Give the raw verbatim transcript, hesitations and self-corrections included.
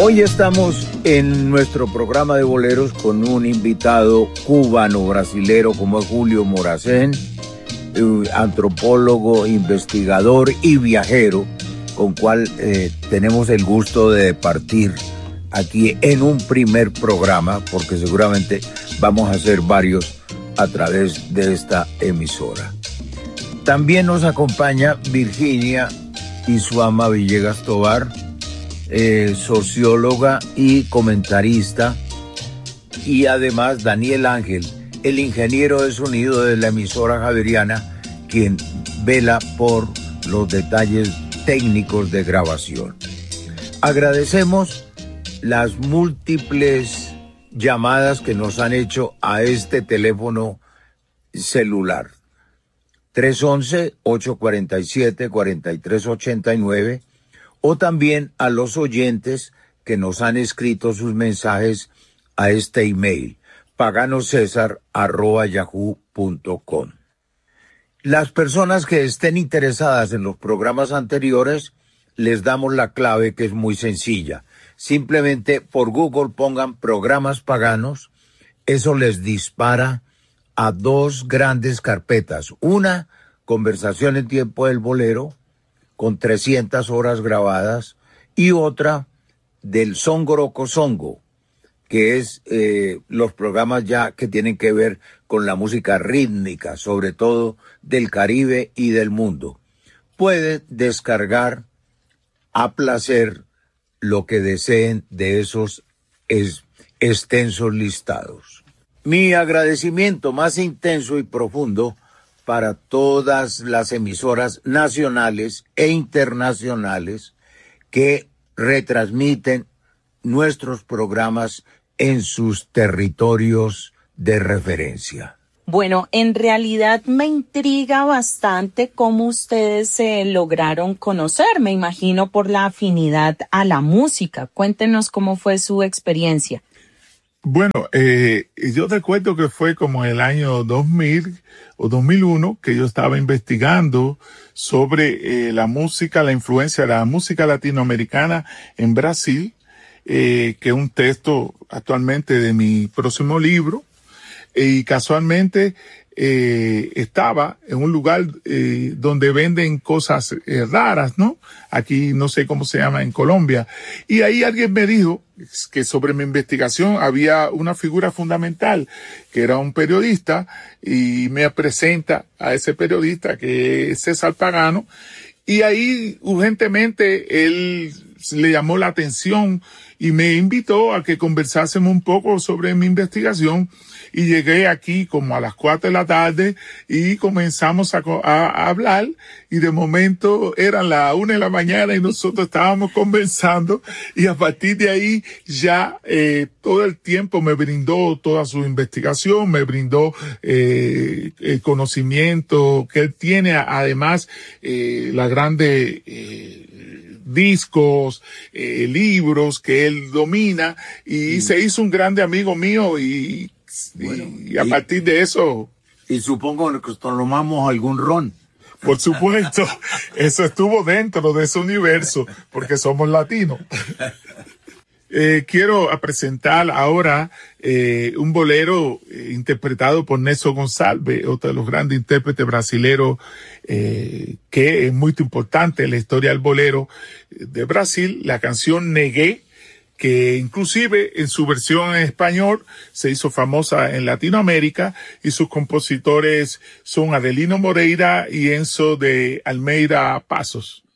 Hoy estamos en nuestro programa de boleros con un invitado cubano-brasilero como es Julio Moracén, antropólogo, investigador y viajero, con cual eh, tenemos el gusto de partir aquí en un primer programa, porque seguramente vamos a hacer varios a través de esta emisora. También nos acompaña Virginia Isuama Villegas Tovar, eh, socióloga y comentarista, y además Daniel Ángel, el ingeniero de sonido de la emisora javeriana, quien vela por los detalles técnicos de grabación. Agradecemos las múltiples llamadas que nos han hecho a este teléfono celular tres once, ocho cuarenta y siete, cuarenta y tres ochenta y nueve, o también a los oyentes que nos han escrito sus mensajes a este email paganosesar arroba yahoo punto com. Las personas que estén interesadas en los programas anteriores, les damos la clave, que es muy sencilla. Simplemente por Google pongan programas paganos, eso les dispara a dos grandes carpetas. Una, conversación en tiempo del bolero, con trescientas horas grabadas, y otra, del Songoroco Songo, que es eh, los programas ya que tienen que ver con la música rítmica, sobre todo del Caribe y del mundo. Puede descargar a placer lo que deseen de esos es, extensos listados. Mi agradecimiento más intenso y profundo para todas las emisoras nacionales e internacionales que retransmiten nuestros programas en sus territorios de referencia. Bueno, en realidad me intriga bastante cómo ustedes se lograron conocer, me imagino por la afinidad a la música. Cuéntenos cómo fue su experiencia. Bueno, eh, yo recuerdo que fue como el año dos mil o dos mil uno que yo estaba investigando sobre eh, la música, la influencia de la música latinoamericana en Brasil, eh, que es un texto actualmente de mi próximo libro. Y casualmente eh, estaba en un lugar eh, donde venden cosas eh, raras, ¿no? Aquí no sé cómo se llama en Colombia. Y ahí alguien me dijo que sobre mi investigación había una figura fundamental, que era un periodista, y me presenta a ese periodista, que es César Pagano. Y ahí urgentemente él le llamó la atención y me invitó a que conversásemos un poco sobre mi investigación. Y llegué aquí como a las cuatro de la tarde y comenzamos a, a, a hablar, y de momento eran las una de la mañana y nosotros estábamos conversando, y a partir de ahí ya eh, todo el tiempo me brindó toda su investigación, me brindó eh, el conocimiento que él tiene, además eh, la grande eh, discos, eh, libros que él domina, y mm. se hizo un grande amigo mío, y Bueno, y a y, partir de eso... Y supongo que tomamos algún ron. Por supuesto, eso estuvo dentro de ese universo, porque somos latinos. Eh, quiero presentar ahora eh, un bolero eh, interpretado por Nelson Gonçalves, otro de los grandes intérpretes brasileños, eh, que es muy importante en la historia del bolero de Brasil, la canción Negué, que inclusive en su versión en español se hizo famosa en Latinoamérica, y sus compositores son Adelino Moreira y Enzo de Almeida Pasos.